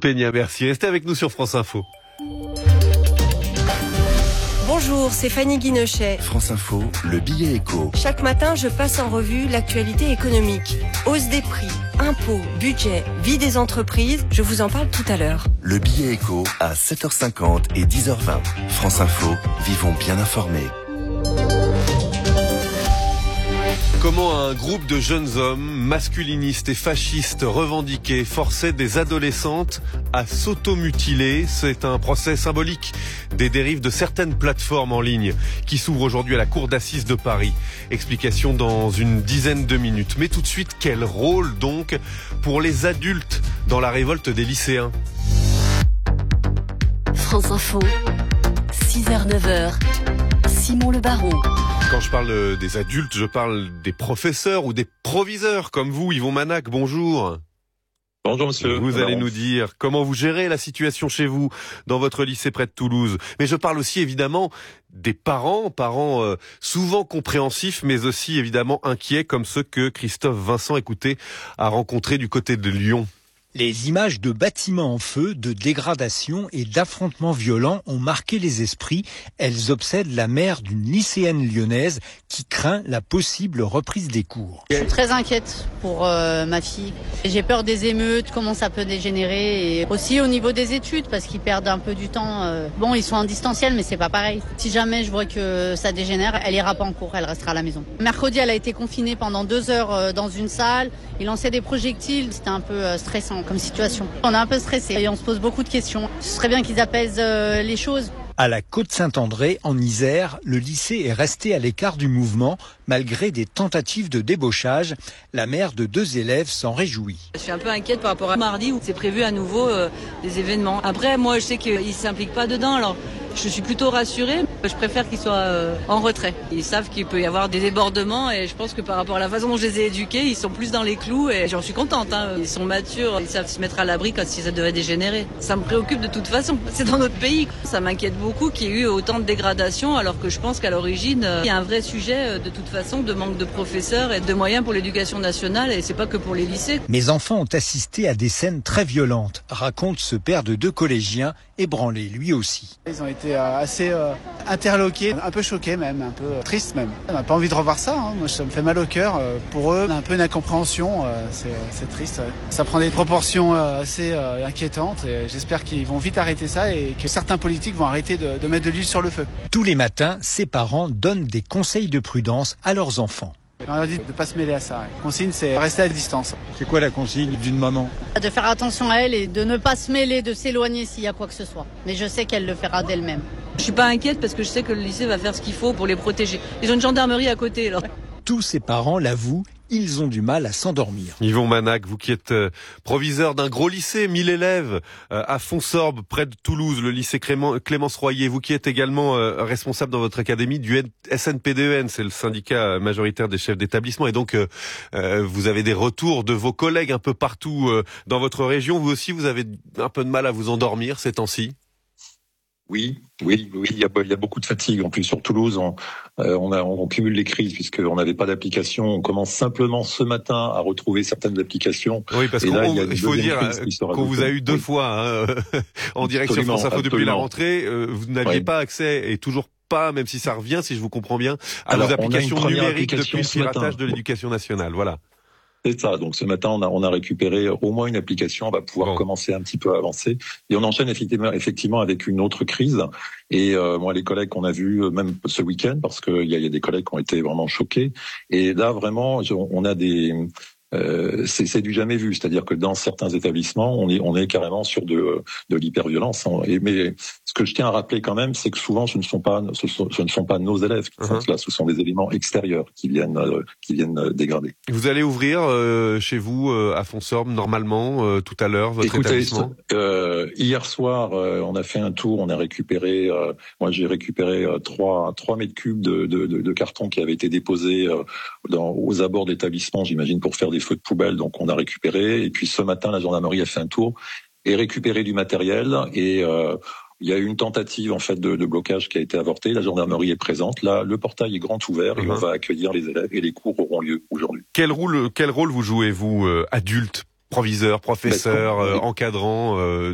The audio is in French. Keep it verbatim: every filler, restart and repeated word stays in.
Peña, merci. Restez avec nous sur France Info. Bonjour, c'est Fanny Guinochet. France Info, le billet éco. Chaque matin, je passe en revue l'actualité économique. Hausse des prix, impôts, budget, vie des entreprises, je vous en parle tout à l'heure. Le billet éco à sept heures cinquante et dix heures vingt. France Info, vivons bien informés. Comment un groupe de jeunes hommes, masculinistes et fascistes revendiqués, forçait des adolescentes à s'automutiler. C'est un procès symbolique des dérives de certaines plateformes en ligne qui s'ouvrent aujourd'hui à la cour d'assises de Paris. Explication dans une dizaine de minutes. Mais tout de suite, quel rôle donc pour les adultes dans la révolte des lycéens ? France Info, six heures neuf heures, Simon Le Baron. Quand je parle des adultes, je parle des professeurs ou des proviseurs comme vous, Yvon Manac, bonjour. Bonjour monsieur. Vous allez nous dire comment vous gérez la situation chez vous, dans votre lycée près de Toulouse. Mais je parle aussi évidemment des parents, parents euh, souvent compréhensifs, mais aussi évidemment inquiets, comme ceux que Christophe Vincent, écoutez, a rencontrés du côté de Lyon. Les images de bâtiments en feu, de dégradation et d'affrontements violents ont marqué les esprits. Elles obsèdent la mère d'une lycéenne lyonnaise qui craint la possible reprise des cours. Je suis très inquiète pour euh, ma fille. J'ai peur des émeutes, comment ça peut dégénérer, et aussi au niveau des études parce qu'ils perdent un peu du temps. Euh, bon, ils sont en distanciel, mais c'est pas pareil. Si jamais je vois que ça dégénère, elle ira pas en cours, elle restera à la maison. Mercredi, elle a été confinée pendant deux heures euh, dans une salle. Ils lançaient des projectiles, c'était un peu euh, stressant comme situation. On est un peu stressé et on se pose beaucoup de questions. Ce serait bien qu'ils apaisent euh, les choses. À la Côte-Saint-André, en Isère, le lycée est resté à l'écart du mouvement malgré des tentatives de débauchage. La mère de deux élèves s'en réjouit. Je suis un peu inquiète par rapport à mardi où c'est prévu à nouveau euh, des événements. Après, moi, je sais qu'ils ne s'impliquent pas dedans, alors je suis plutôt rassurée. Je préfère qu'ils soient euh, en retrait. Ils savent qu'il peut y avoir des débordements et je pense que par rapport à la façon dont je les ai éduqués, ils sont plus dans les clous et j'en suis contente. Hein. Ils sont matures, ils savent se mettre à l'abri quand si ça devait dégénérer. Ça me préoccupe de toute façon. C'est dans notre pays. Ça m'inquiète beaucoup qu'il y ait eu autant de dégradation alors que je pense qu'à l'origine, il y a un vrai sujet de toute façon de manque de professeurs et de moyens pour l'éducation nationale et c'est pas que pour les lycées. Mes enfants ont assisté à des scènes très violentes, raconte ce père de deux collégiens, ébranlé lui aussi. Ils ont été assez euh, interloqués, un peu choqués même, un peu euh, tristes même. On n'a pas envie de revoir ça, hein. Moi ça me fait mal au cœur. Euh, pour eux, un peu une incompréhension, euh, c'est, c'est triste. Ouais. Ça prend des proportions euh, assez euh, inquiétantes et j'espère qu'ils vont vite arrêter ça et que certains politiques vont arrêter de, de mettre de l'huile sur le feu. Tous les matins, ces parents donnent des conseils de prudence à leurs enfants. On leur dit de ne pas se mêler à ça. La consigne, c'est rester à distance. C'est quoi la consigne d'une maman ? De faire attention à elle et de ne pas se mêler, de s'éloigner s'il y a quoi que ce soit. Mais je sais qu'elle le fera d'elle-même. Je suis pas inquiète parce que je sais que le lycée va faire ce qu'il faut pour les protéger. Ils ont une gendarmerie à côté, alors. Tous ces parents l'avouent, ils ont du mal à s'endormir. Yvon Manac, vous qui êtes euh, proviseur d'un gros lycée, mille élèves, euh, à Fonsorbe, près de Toulouse, le lycée Clément, Clémence Royer, vous qui êtes également euh, responsable dans votre académie du S N P D E N, c'est le syndicat majoritaire des chefs d'établissement, et donc euh, euh, vous avez des retours de vos collègues un peu partout euh, dans votre région. Vous aussi, vous avez un peu de mal à vous endormir ces temps-ci ? Oui, oui, oui, il y a, il y a beaucoup de fatigue. En plus, sur Toulouse, on, euh, on, a, on cumule les crises puisqu'on n'avait pas d'application. On commence simplement ce matin à retrouver certaines applications. Oui, parce qu'il faut dire qu'on vous a eu deux oui. fois hein, en direct absolument, sur France Info absolument. Depuis la rentrée. Euh, vous n'aviez oui. pas accès et toujours pas, même si ça revient, si je vous comprends bien, à Alors, vos applications numériques application depuis le piratage de l'éducation nationale. Voilà. C'est ça. Donc ce matin, on a, on a récupéré au moins une application. On va pouvoir bon. commencer un petit peu à avancer. Et on enchaîne effectivement, effectivement avec une autre crise. Et euh, moi, les collègues qu'on a vus, même ce week-end, parce qu'il y a, y a des collègues qui ont été vraiment choqués. Et là, vraiment, on a des... Euh, c'est, c'est du jamais vu, c'est-à-dire que dans certains établissements, on est, on est carrément sur de, de l'hyperviolence. Et, mais ce que je tiens à rappeler quand même, c'est que souvent, ce ne sont pas, ce, sont, ce ne sont pas nos élèves qui font uh-huh. cela, ce sont des éléments extérieurs qui viennent, euh, qui viennent dégrader. Vous allez ouvrir euh, chez vous euh, à Fonsorbe normalement euh, tout à l'heure votre Écoutez, établissement. Euh, hier soir, euh, on a fait un tour, on a récupéré, euh, moi j'ai récupéré euh, trois, trois mètres cubes de, de, de, de carton qui avaient été déposés euh, dans, aux abords d'établissement, j'imagine pour faire des feux de poubelle, donc on a récupéré. Et puis ce matin, la gendarmerie a fait un tour et récupéré du matériel. Et euh, il y a eu une tentative en fait de, de blocage qui a été avortée. La gendarmerie est présente. Là, le portail est grand ouvert et mmh. on va accueillir les élèves et les cours auront lieu aujourd'hui. Quel rôle, quel rôle vous jouez vous, euh, adulte, proviseur, professeur, euh, encadrant euh,